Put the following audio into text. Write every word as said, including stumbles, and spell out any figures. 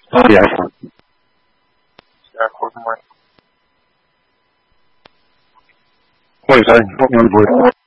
Yes. Yeah, good morning. What is that? What number?